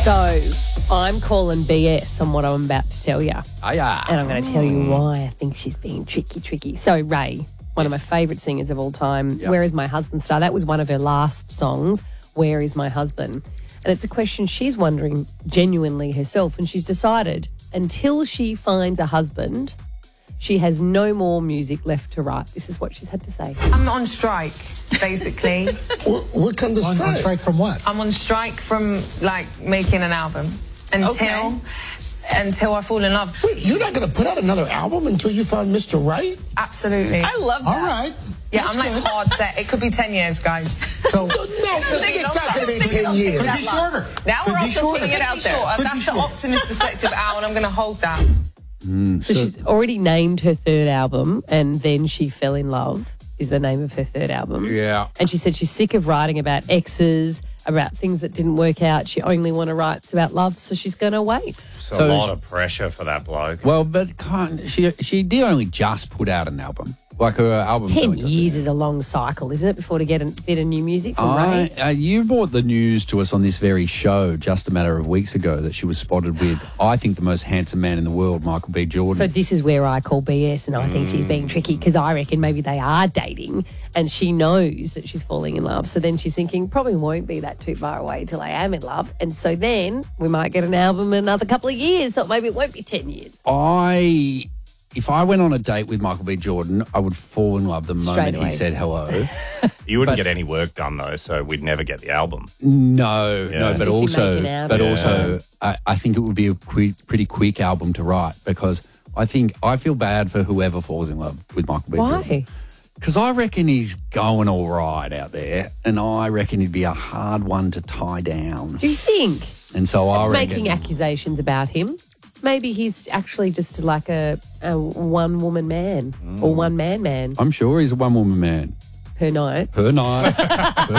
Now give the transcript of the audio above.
So I'm calling BS on what I'm about to tell you. Oh, yeah. And I'm going to tell you why I think she's being tricky. So Ray, one of my favourite singers of all time, Where Is My Husband Star? That was one of her last songs, Where Is My Husband? And it's a question she's wondering genuinely herself. And she's decided until she finds a husband, she has no more music left to write. This is what she's had to say. I'm on strike, basically. What kind of strike? On strike from what? I'm on strike from, like, making an album until I fall in love. Wait, you're not going to put out another album until you find Mr. Right? Absolutely. I love that. All right. Yeah, That's I'm like good. hard set. It could be 10 years, guys. So, no, it's not going to be 10 years. Could be shorter. Now we're also putting it out there. Shorter. That's the optimist perspective, Al, and I'm going to hold that. So she's already named her third album, and Then She Fell in Love is the name of her third album. Yeah. And she said she's sick of writing about exes, about things that didn't work out. She only want to write about love, so she's going to wait. It's So a lot of pressure for that bloke. Well, but she did only just put out an album. Like her album. 10 years is a long cycle, isn't it, before to get a bit of new music from Ray? You brought the news to us on this very show just a matter of weeks ago that she was spotted with, I think, the most handsome man in the world, Michael B. Jordan. So this is where I call BS, and I think she's being tricky because I reckon maybe they are dating and she knows that she's falling in love. So then she's thinking, probably won't be that too far away till I am in love. And so then we might get an album in another couple of years. So maybe it won't be 10 years. If I went on a date with Michael B. Jordan, I would fall in love the moment away. he said hello. You wouldn't get any work done, though, so we'd never get the album. No, but Just be making albums. I think it would be a pretty quick album to write because I feel bad for whoever falls in love with Michael B. Jordan. Why? Because I reckon he's going all right out there, and I reckon he'd be a hard one to tie down. Do you think? And so I It's reckon making accusations about him. Maybe he's actually just like a one-woman man or one-man man I'm sure he's a one-woman man per night. per night.